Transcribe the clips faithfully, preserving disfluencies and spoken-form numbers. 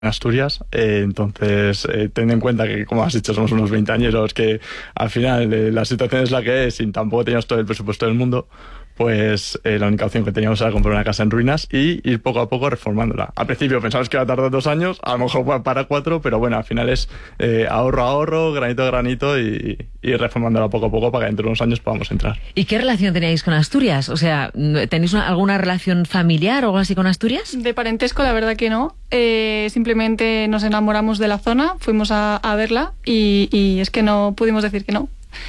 en Asturias, eh, entonces eh, ten en cuenta que, como has dicho, somos unos veinteañeros, que al final eh, la situación es la que es y tampoco teníamos todo el presupuesto del mundo, pues eh, la única opción que teníamos era comprar una casa en ruinas y ir poco a poco reformándola. Al principio pensamos que iba a tardar dos años, a lo mejor para cuatro, pero bueno, al final es eh, ahorro a ahorro, granito a granito y, y reformándola poco a poco para que dentro de unos años podamos entrar. ¿Y qué relación teníais con Asturias? O sea, ¿tenéis una, alguna relación familiar o algo así con Asturias? De parentesco, la verdad que no. Eh, simplemente nos enamoramos de la zona, fuimos a, a verla y, y es que no pudimos decir que no.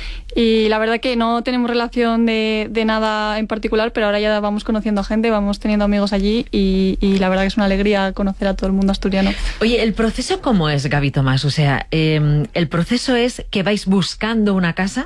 Y la verdad que no tenemos relación de, de nada en particular, pero ahora ya vamos conociendo a gente, vamos teniendo amigos allí y, y la verdad que es una alegría conocer a todo el mundo asturiano. Oye, ¿el proceso cómo es, Gaby Tomás? O sea, eh, ¿el proceso es que vais buscando una casa?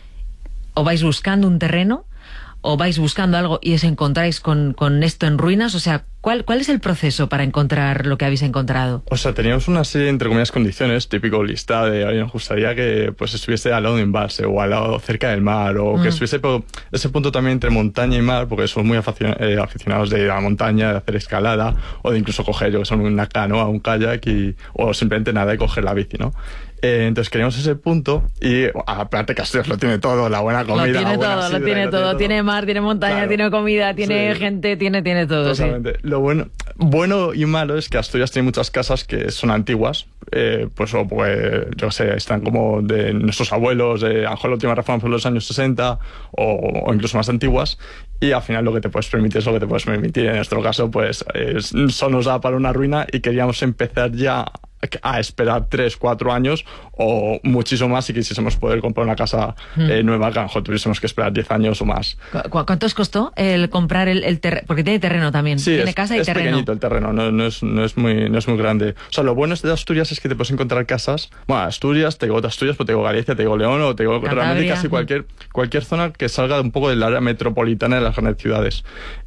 ¿O vais buscando un terreno? ¿O vais buscando algo y os encontráis con, con esto en ruinas? O sea, ¿cuál, ¿cuál es el proceso para encontrar lo que habéis encontrado? O sea, teníamos una serie, entre comillas, condiciones, típico listado de, oye, nos gustaría que pues estuviese al lado de un embalse o al lado cerca del mar, o mm. que estuviese por ese punto también entre montaña y mar, porque somos muy aficionados de la montaña, de hacer escalada, o de incluso coger, yo que son una canoa, un kayak, y, o simplemente nada y coger la bici, ¿no? Eh, entonces queríamos ese punto y aparte que Asturias lo tiene todo, la buena comida, lo tiene la buena todo, sidra, lo tiene lo todo, tiene todo, tiene mar, tiene montaña, claro, tiene comida, tiene sí. gente, tiene tiene todo. Totalmente. Sí. Lo bueno, bueno y malo es que Asturias tiene muchas casas que son antiguas, eh, pues o pues yo sé, están como de nuestros abuelos, de, a lo mejor la última reforma fue en los años sesenta o, o incluso más antiguas. Y al final lo que te puedes permitir es lo que te puedes permitir. En nuestro caso, pues es, solo nos da para una ruina y queríamos empezar ya a esperar tres, cuatro años o muchísimo más si quisiésemos poder comprar una casa mm. eh, nueva, que a lo mejor tuviésemos que esperar diez años o más. ¿Cu ¿Cuánto os costó el comprar el, el terreno? Porque tiene terreno también, sí, tiene es, casa y es terreno. Es pequeñito el terreno, no, no, es, no, es muy, no es muy grande. O sea, lo bueno de Asturias es que te puedes encontrar casas, bueno, Asturias, te digo Asturias, pero te digo Galicia, te digo León, o te digo Cantabria. Realmente casi cualquier, cualquier zona que salga un poco del área metropolitana de las grandes ciudades.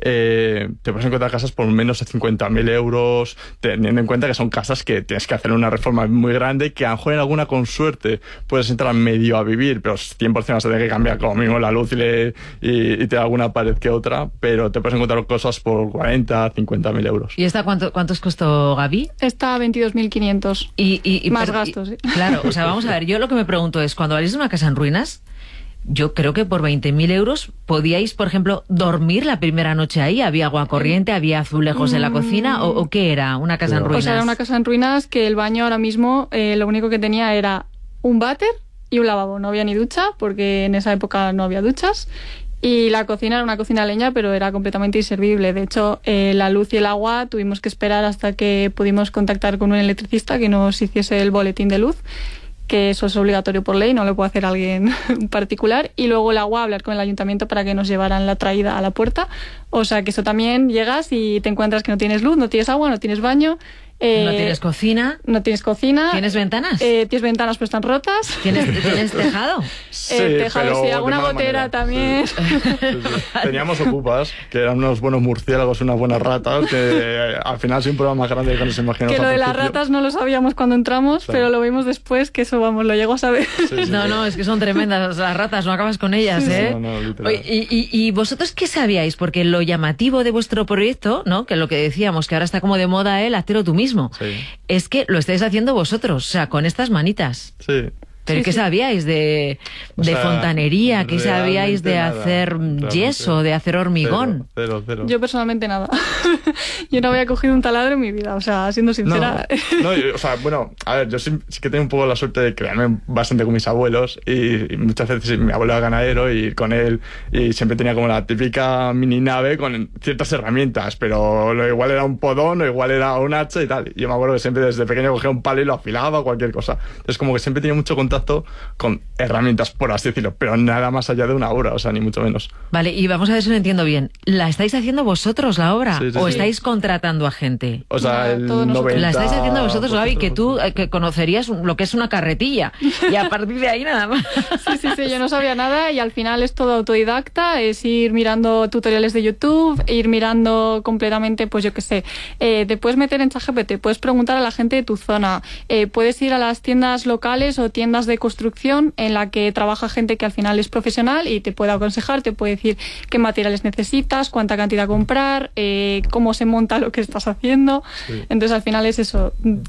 Eh, te puedes encontrar casas por menos de cincuenta mil euros, teniendo en cuenta que son casas que tienes que hacer una reforma muy grande, que a lo mejor en alguna con suerte puedes entrar medio a vivir, pero cien por ciento vas a tener que cambiar como mínimo la luz y, le, y, y te da alguna pared que otra, pero te puedes encontrar cosas por cuarenta, cincuenta mil euros. ¿Y esta cuánto, cuánto os costó, Gaby? Esta veintidós mil quinientos. Y, y, y más pero, gastos, ¿sí? Claro, o sea, vamos a ver, yo lo que me pregunto es, cuando habléis de una casa en ruinas, yo creo que por veinte mil euros podíais, por ejemplo, dormir la primera noche ahí. ¿Había agua corriente? ¿Había azulejos mm. en la cocina? ¿O, ¿O qué era? ¿Una casa sí. en ruinas? O sea, era una casa en ruinas que el baño ahora mismo eh, lo único que tenía era un váter y un lavabo. No había ni ducha, porque en esa época no había duchas. Y la cocina era una cocina a leña, pero era completamente inservible. De hecho, eh, la luz y el agua tuvimos que esperar hasta que pudimos contactar con un electricista que nos hiciese el boletín de luz, que eso es obligatorio por ley, no lo puede hacer alguien particular, y luego el agua, hablar con el ayuntamiento para que nos llevaran la traída a la puerta. O sea, que eso también llegas y te encuentras que no tienes luz, no tienes agua, no tienes baño. Eh, ¿No tienes cocina? No tienes cocina. ¿Tienes ventanas? Eh, tienes ventanas, pero están rotas. ¿Tienes, ¿tienes tejado? Sí, eh, tejado, sí, alguna gotera manera. También. Sí, sí, sí. Teníamos ocupas, que eran unos buenos murciélagos, unas buenas ratas, que eh, al final es un problema más grande que nos imaginamos. Que lo de las ratas no lo sabíamos cuando entramos, sí. pero lo vimos después, que eso, vamos, lo llego a saber. Sí, sí, no, no, es que son tremendas las ratas, no acabas con ellas, sí, ¿eh? No, no, Oye, y, y, ¿Y vosotros qué sabíais? Porque lo llamativo de vuestro proyecto, ¿no?, que lo que decíamos, que ahora está como de moda el hazlo tú mismo, sí. es que lo estáis haciendo vosotros, o sea, con estas manitas. Sí. ¿Pero sí, qué sí. sabíais de, de o sea, fontanería? ¿Qué sabíais de nada, hacer yeso, de hacer hormigón? Cero, cero, cero. Yo personalmente nada. Yo no había cogido un taladro en mi vida, o sea, siendo sincera. No, no, o sea, bueno, a ver, yo sí, sí que tengo un poco la suerte de crearme bastante con mis abuelos y, y muchas veces mi abuelo era ganadero y con él y siempre tenía como la típica mini nave con ciertas herramientas, pero lo igual era un podón o igual era un hacha y tal. Y yo me acuerdo que siempre desde pequeño cogía un palo y lo afilaba o cualquier cosa. Entonces como que siempre tenía mucho contacto con herramientas, por así decirlo, pero nada más allá de una obra, o sea, ni mucho menos. Vale, y vamos a ver si lo entiendo bien. ¿La estáis haciendo vosotros la obra? Sí, sí, ¿O sí. estáis contratando a gente? O sea, el noventa... La estáis haciendo vosotros, Gaby, que tú que conocerías lo que es una carretilla, y a partir de ahí nada más. Sí, sí, sí, yo no sabía nada y al final es todo autodidacta, es ir mirando tutoriales de YouTube, ir mirando completamente, pues yo qué sé, eh, te puedes meter en ChatGPT, puedes preguntar a la gente de tu zona, eh, puedes ir a las tiendas locales o tiendas zonas de construcción en la que trabaja gente que al final es profesional y te puede aconsejar, te puede decir qué materiales necesitas, cuánta cantidad comprar, eh, cómo se monta lo que estás haciendo. Sí. Entonces al final es eso,